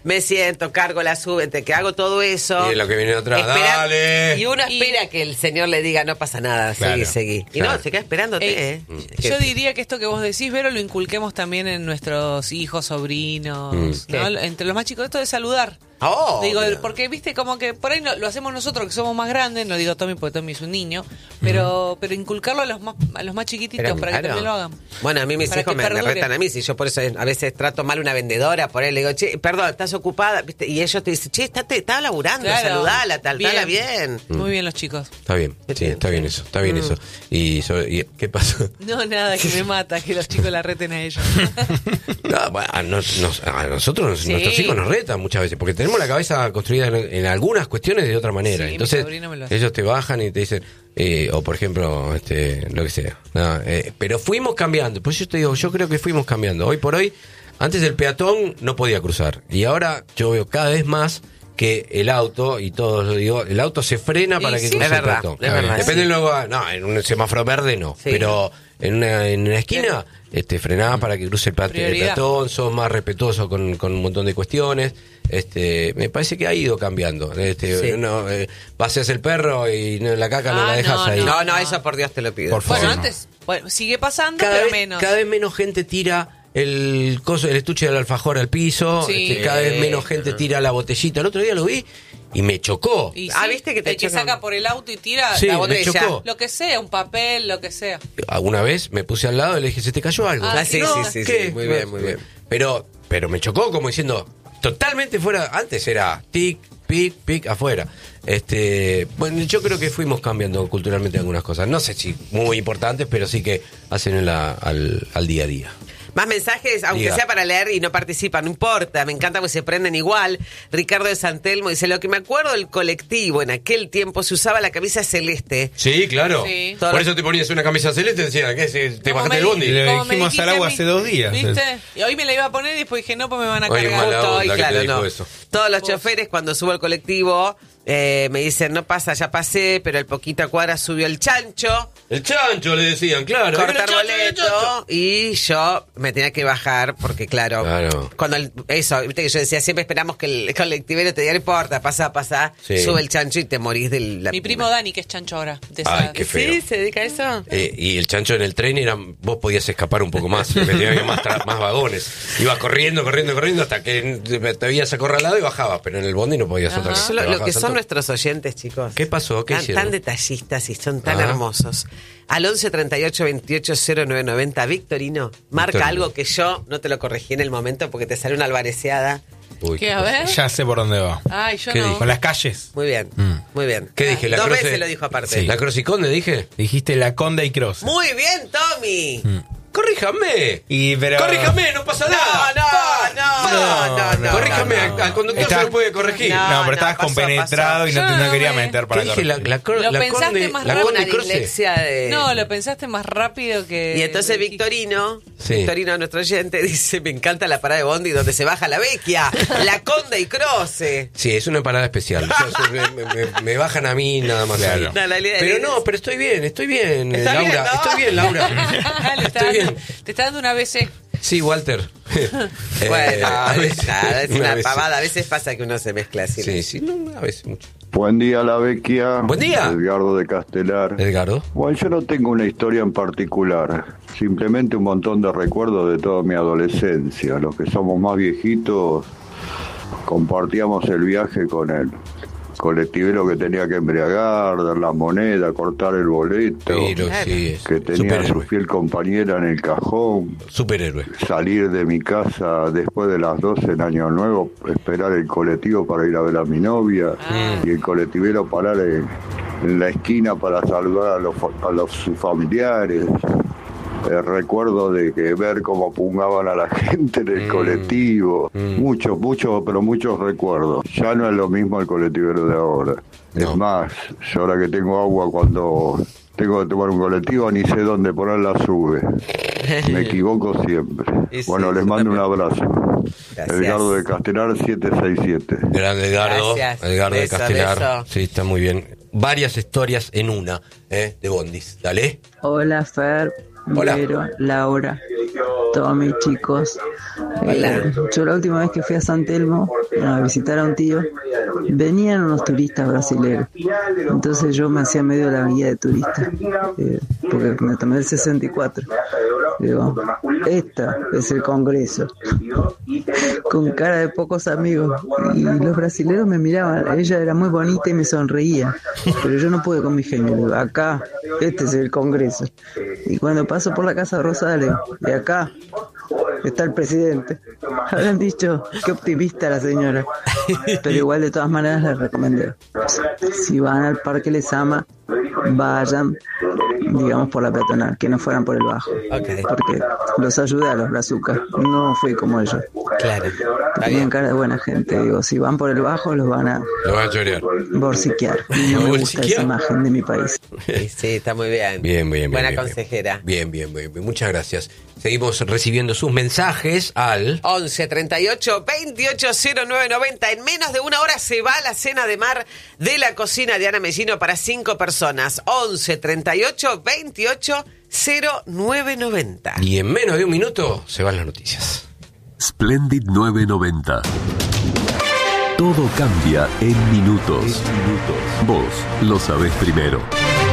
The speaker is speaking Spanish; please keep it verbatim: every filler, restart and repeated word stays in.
me siento, cargo la sube, que hago todo eso. Y lo que viene atrás, espera, dale. Y uno espera y, que el señor le diga, no pasa nada, claro, seguí, seguí. Y claro. no, se queda esperándote. Eh, eh. Yo diría que esto que vos decís, Vero, lo inculquemos también en nuestros hijos, sobrinos, mm. ¿no? Entre los más chicos, esto de saludar. Oh, digo, porque viste como que por ahí no, lo hacemos nosotros que somos más grandes, no digo Tommy porque Tommy es un niño, pero uh-huh. pero inculcarlo a los más a los más chiquititos pero, para claro. que también lo hagan. Bueno, a mí mis hijos me, me retan a mí, si yo por eso a veces trato mal una vendedora, por él le digo, che, perdón, estás ocupada, ¿viste? Y ellos te dicen, che, estás está laburando, claro. saludala, tal, bien. Tala bien. Mm. Muy bien los chicos. Está bien, sí, está bien eso, está bien mm. eso. Y, sobre, y ¿qué pasó? No, nada, que me mata que los chicos la reten a ellos. No, bueno, a, nos, nos, a nosotros, sí. nuestros hijos nos retan muchas veces, porque tenemos la cabeza construida en, en algunas cuestiones de otra manera. Sí, entonces, ellos te bajan y te dicen, eh, o por ejemplo, este, lo que sea. No, eh, pero fuimos cambiando. Pues yo te digo, yo creo que fuimos cambiando. Hoy por hoy, antes el peatón no podía cruzar. Y ahora yo veo cada vez más que el auto, y todos lo digo, el auto se frena para y que sí, cruce el verdad, peatón. Es verdad, Depende sí. luego, no, en un semáforo verde no, sí. pero en una, en una esquina este, frenás para que cruce el, pat- el peatón, sos más respetuoso con, con un montón de cuestiones. Este, me parece que ha ido cambiando. Este, sí. no, eh, paseas el perro y no, la caca ah, no la dejas no, ahí. No, no, eso por Dios te lo pido. Por favor, bueno, no. antes, bueno, sigue pasando, cada pero vez, menos. Cada vez menos gente tira el coso, el estuche del alfajor al piso. Sí. Este, cada vez menos gente tira la botellita. El otro día lo vi y me chocó. Y sí, ah, ¿viste que te el que saca por el auto y tira sí, la botella? Me chocó. Lo que sea, un papel, lo que sea. Alguna vez me puse al lado y le dije, ¿se te cayó algo? Ah, sí, no, sí, sí, ¿qué? sí, muy bien, muy bien. Pero, pero me chocó como diciendo, totalmente fuera. Antes era tic, pic, pic, afuera. Este, bueno, yo creo que fuimos cambiando culturalmente algunas cosas. No sé si muy importantes, pero sí que hacen la, al, al día a día. Más mensajes, aunque Diga. sea para leer y no participan, no importa, me encanta porque se prenden igual. Ricardo de Santelmo dice, lo que me acuerdo del colectivo, en aquel tiempo se usaba la camisa celeste. Sí, claro. Sí. Por Todo eso te ponías una camisa celeste y decía, ¿qué? ¿Te bajaste el bondi? Le dijimos al agua hace dos días. ¿Viste? Y hoy me la iba a poner y después dije, no, pues me van a Oye, cargar. Justo hoy, claro, no. Eso. Todos los choferes cuando subo al colectivo eh, me dicen, no pasa, ya pasé, pero el poquito a cuadra subió el chancho. El chancho le decían, claro. Cortar boleto y yo me tenía que bajar porque claro, claro. cuando el, eso, viste que yo decía, siempre esperamos que el colectivero te diga, no importa, pasa, pasa, sí. sube el chancho y te morís del... La... Mi primo Dani, que es chancho ahora. De esa... Ay, qué feo. Sí, se dedica a eso. Eh, y el chancho en el tren era, vos podías escapar un poco más, había más, tra- más vagones. Ibas corriendo, corriendo, corriendo hasta que te habías acorralado y bajabas, pero en el bondi no podías otra vez. Lo, lo que son tanto. Nuestros oyentes, chicos. ¿Qué pasó? ¿Qué tan, hicieron? Tan detallistas y son tan ah. hermosos. Al once treinta y ocho veintiocho cero nueve noventa, Victorino, marca Victorino. Algo que yo no te lo corregí en el momento porque te salió una alvareceada. Uy, ¿qué? A ver. Ya sé por dónde va. Ay, yo ¿Qué no. Dijo? Con las calles. Muy bien, mm. muy bien. ¿Qué dije? La Dos croce... veces lo dijo aparte. Sí. ¿La Crociconde dije? Dijiste la Conda y Croce. Muy bien, Tommy. Mm. Corríjame. Y, pero... Corríjame, no pasa nada. No, no, no, no, no. no Corríjame, no, no. al conductor Está... se lo puede corregir. No, no pero estabas pasó, compenetrado pasó. y no, te, no quería me... meter para ¿Qué dije? La, la, lo la pensaste conde, más la rápido. Conde Una Croce. dislexia de... No, lo pensaste más rápido que... Y entonces Victorino, sí. Victorino, nuestro oyente, dice, me encanta la parada de bondi donde se baja la vecchia, la Conde y Croce. Sí, es una parada especial. Yo, me, me, me bajan a mí nada más. Claro. No, la pero no, pero estoy bien, estoy bien, ¿Está Laura. bien, no? Estoy bien, Laura. Le está estoy dando, bien. te está dando una B C. Sí, Walter. Bueno, eh, a veces, nada, es una, una vez. pavada. A veces pasa que uno se mezcla así. Sí, sí, no, a veces mucho. Buen día, la Vecchia. Buen día. Edgardo de Castelar. Edgardo. Bueno, yo no tengo una historia en particular. Simplemente un montón de recuerdos de toda mi adolescencia. Los que somos más viejitos compartíamos el viaje con él. Colectivero que tenía que embriagar, dar la moneda, cortar el boleto, Pero, sí, que tenía a su fiel compañera en el cajón, superhéroe, salir de mi casa después de las doce en Año Nuevo, esperar el colectivo para ir a ver a mi novia, ah. y el colectivero parar en, en la esquina para saludar a los, a los sus familiares. El recuerdo de que ver cómo pungaban a la gente en el mm. colectivo, mm. muchos, muchos, pero muchos recuerdos. Ya no es lo mismo el colectivero de ahora. No. Es más, yo ahora que tengo agua cuando tengo que tomar un colectivo ni sé dónde poner la sube. Me equivoco siempre. Sí, bueno, les mando también. Un abrazo. Gracias. Edgardo de Castelar siete seis siete. Grande Edgardo, Gracias. Edgardo beso, de Castelar. Beso. Sí, está muy bien. Varias historias en una, ¿eh? De bondis. Dale. Hola, Fer. Hola. Vero, Laura, todos mis chicos. Eh, yo la última vez que fui a San Telmo a visitar a un tío, venían unos turistas brasileños. Entonces yo me hacía medio la guía de turista, eh, porque me tomé el sesenta y cuatro. Digo, esta es el Congreso, con cara de pocos amigos. Y los brasileños me miraban, ella era muy bonita y me sonreía, pero yo no pude con mi genio. Digo, acá, este es el Congreso. Y cuando paso por la Casa Rosada, le digo, de acá está el presidente. Habrán dicho, qué optimista la señora. Pero igual, de todas maneras, les recomendé. Si van al Parque Lezama, vayan, digamos, por la peatonal, que no fueran por el bajo. Okay. Porque los ayudé a los brazucas, no fui como ellos. Claro. Tenían cara de buena gente. Digo, si van por el bajo, los van a, lo van a chorear. Borsiquear. Y no me gusta esa imagen de mi país. Sí, sí, está muy bien. Bien, bien, bien. Buena bien, consejera. Bien, bien, bien, bien. Muchas gracias. Seguimos recibiendo sus mensajes al once treinta y ocho veintiocho cero nueve noventa. En menos de una hora se va la cena de mar de la cocina de Ana Mellino para cinco personas. once treinta y ocho veintiocho cero nueve noventa. Y en menos de un minuto se van las noticias. Splendid novecientos noventa. Todo cambia en minutos. Vos lo sabés primero.